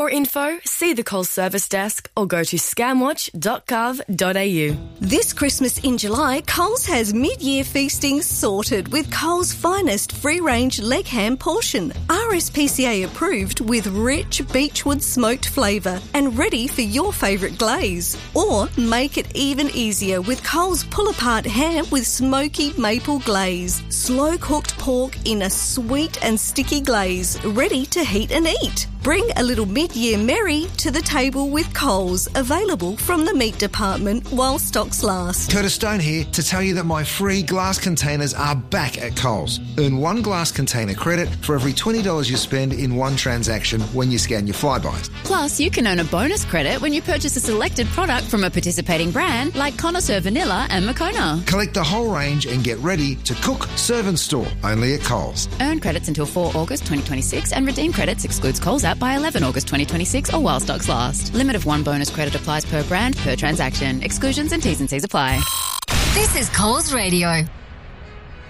For info, see the Coles Service Desk or go to scamwatch.gov.au. This Christmas in July, Coles has mid-year feasting sorted with Coles' finest free-range leg ham portion. RSPCA approved with rich beechwood smoked flavour and ready for your favourite glaze. Or make it even easier with Coles pull-apart ham with smoky maple glaze. Slow-cooked pork in a sweet and sticky glaze, ready to heat and eat. Bring a little mid-year merry to the table with Coles, available from the meat department while stocks last. Curtis Stone here to tell you that my free glass containers are back at Coles. Earn one glass container credit for every $20 you spend in one transaction when you scan your Flybys. Plus, you can earn a bonus credit when you purchase a selected product from a participating brand like Connoisseur Vanilla and Moccona. Collect the whole range and get ready to cook, serve and store only at Coles. Earn credits until 4 August 2026 and redeem credits excludes Coles app by 11 August 2026 or while stocks last. Limit of one bonus credit applies per brand, per transaction. Exclusions and T's and C's apply. This is Coles Radio.